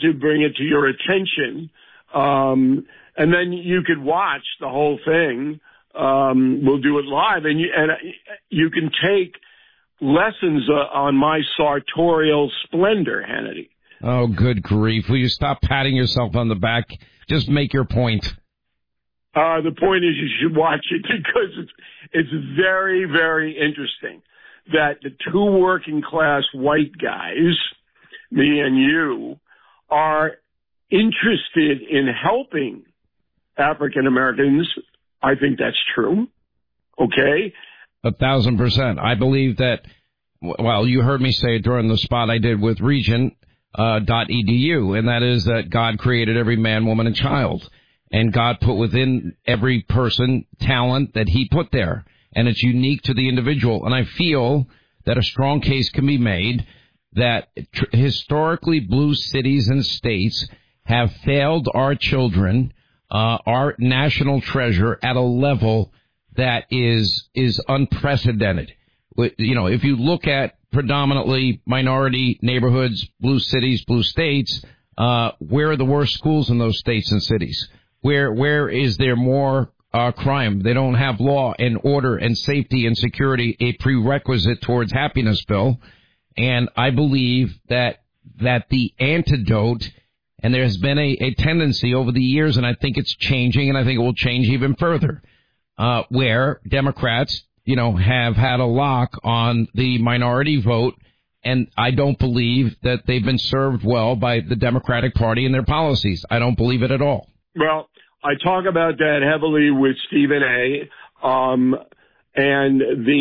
to bring it to your attention. And then you could watch the whole thing. We'll do it live, and you can take lessons on my sartorial splendor, Hannity. Oh, good grief. Will you stop patting yourself on the back? Just make your point. The point is you should watch it because it's very, very interesting that the two working class white guys, me and you, are interested in helping African Americans. I think that's true. Okay? 1,000%. I believe that, well, you heard me say it during the spot I did with Regent, .edu, and that is that God created every man, woman, and child. And God put within every person talent that he put there. And it's unique to the individual. And I feel that a strong case can be made that historically blue cities and states have failed our children, our national treasure, at a level that is unprecedented. You know, if you look at predominantly minority neighborhoods, blue cities, blue states, where are the worst schools in those states and cities? Where is there more crime? They don't have law and order and safety and security, a prerequisite towards happiness, Bill. And I believe that the antidote, and there has been a tendency over the years, and I think it's changing, and I think it will change even further, where Democrats, you know, have had a lock on the minority vote, and I don't believe that they've been served well by the Democratic Party and their policies. I don't believe it at all. Well, I talk about that heavily with Stephen A. And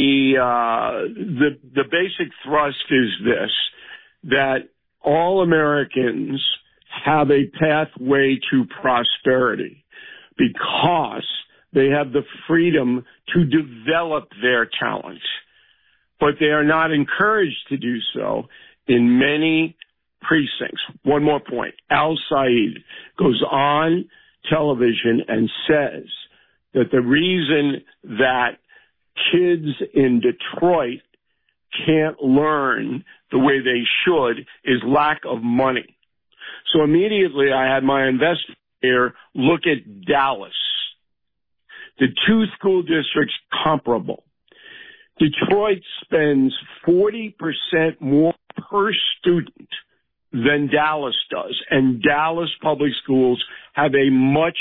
the basic thrust is this, that all Americans have a pathway to prosperity because they have the freedom to develop their talents, but they are not encouraged to do so in many precincts. One more point. Al Said goes on television and says that the reason that kids in Detroit can't learn the way they should is lack of money. So immediately I had my investigator look at Dallas. The two school districts comparable. Detroit spends 40% more per student than Dallas does, and Dallas public schools have a much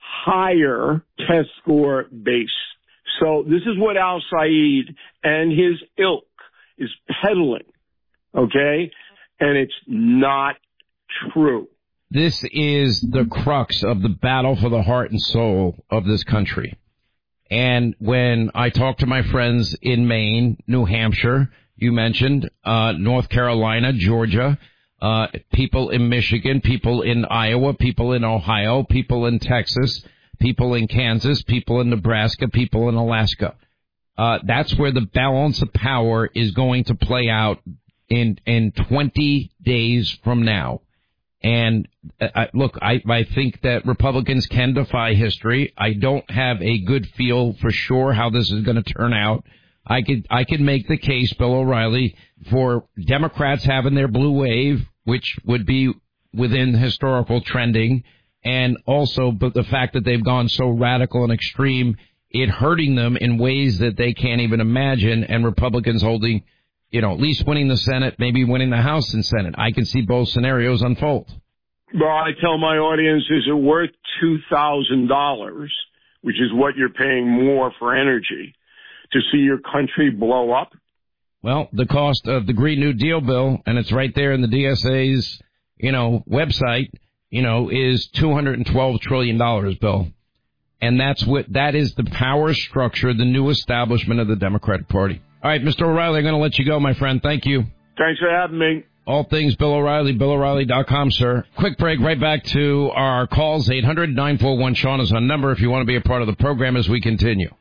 higher test score base. So this is what Al Said and his ilk is peddling, okay? And it's not true. This is the crux of the battle for the heart and soul of this country. And when I talk to my friends in Maine, New Hampshire, you mentioned, North Carolina, Georgia, people in Michigan, people in Iowa, people in Ohio, people in Texas, people in Kansas, people in Nebraska, people in Alaska. That's where the balance of power is going to play out in 20 days from now. And look, I think that Republicans can defy history. I don't have a good feel for sure how this is going to turn out. I could make the case, Bill O'Reilly, for Democrats having their blue wave, which would be within historical trending, and also but the fact that they've gone so radical and extreme, it hurting them in ways that they can't even imagine, and Republicans holding, you know, at least winning the Senate, maybe winning the House and Senate. I can see both scenarios unfold. Well, I tell my audience, is it worth $2,000, which is what you're paying more for energy, to see your country blow up? Well, the cost of the Green New Deal bill, and it's right there in the DSA's, you know, website, you know, is $212 trillion, Bill. And that is the power structure, the new establishment of the Democratic Party. All right, Mr. O'Reilly, I'm going to let you go, my friend. Thank you. Thanks for having me. All things Bill O'Reilly, BillO'Reilly.com, sir. Quick break, right back to our calls. 800-941-SEAN is our number if you want to be a part of the program as we continue.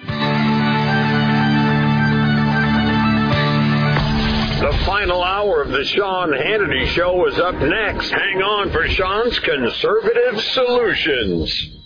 The final hour of the Sean Hannity Show is up next. Hang on for Sean's Conservative Solutions.